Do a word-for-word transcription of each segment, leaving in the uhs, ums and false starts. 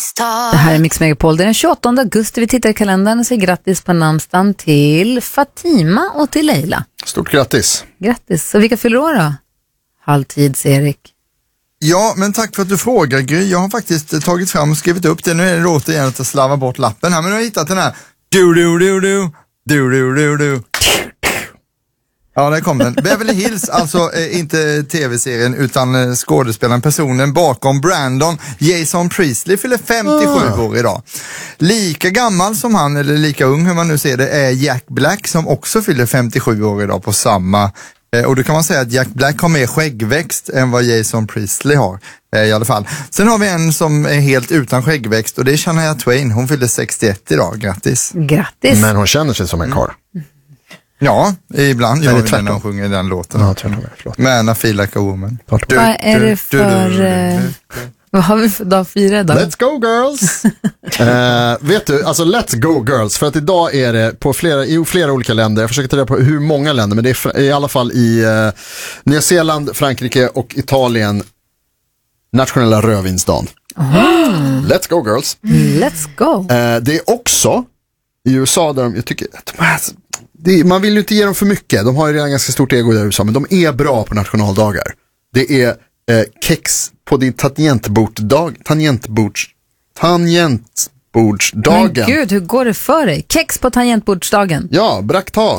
misstag. Det här är Mix Megapol. Det är den tjugoåttonde augusti. Vi tittar i kalendern och säger grattis på namnsdagen till Fatima och till Leila. Stort grattis. Grattis. Så vilka fyller år då? Halvtids Erik. Ja, men tack för att du frågar, Gry. Jag har faktiskt tagit fram och skrivit upp det. Nu är det återigen att slarva bort lappen här, men jag har hittat den här. Du, du, du, du, du, du, du, du. Ja, där kom den. Beverly Hills, alltså eh, inte tv-serien utan eh, skådespelaren, personen bakom Brandon, Jason Priestley, fyller femtiosju oh. år idag. Lika gammal som han, eller lika ung hur man nu ser det, är Jack Black som också fyller femtiosju år idag på samma. Eh, och då kan man säga att Jack Black har mer skäggväxt än vad Jason Priestley har. Eh, I alla fall. Sen har vi en som är helt utan skäggväxt och det är Shania Twain. Hon fyller sextioett idag. Grattis. Grattis. Men hon känner sig som en karl. Mm. Ja, ibland gör vi när hon sjunger den låten. Ja, förlåt. Man, I feel like a woman. Du, vad är det för... Du, du, du, du. Vad har vi för dag fyra idag? Let's go girls! uh, vet du, alltså let's go girls. För att idag är det på flera, i flera olika länder. Jag försöker ta reda på hur många länder. Men det är i alla fall i uh, Nya Zeeland, Frankrike och Italien. Nationella rödvinsdagen. Oh. Let's go girls. Let's go. Uh, det är också i U S A där de, jag tycker... De här, Det, man vill ju inte ge dem för mycket. De har ju redan ganska stort ego i U S A, men de är bra på nationaldagar. Det är eh, kex på din tangentbordsdag, tangentbords, tangentbordsdagen. Men gud, hur går det för dig? Kex på tangentbordsdagen? Ja, brakta.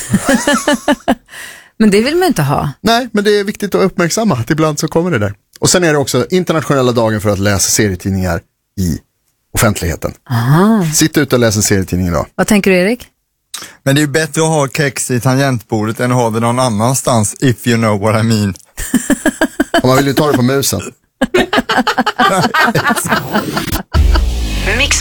Men det vill man inte ha. Nej, men det är viktigt att uppmärksamma att ibland så kommer det där. Och sen är det också internationella dagen för att läsa serietidningar i offentligheten. Aha. Sitt ut och läs en serietidning idag. Vad tänker du, Erik? Men det är ju bättre att ha kex i tangentbordet än att ha det någon annanstans, if you know what I mean. Om man vill ju ta det på musen. Mix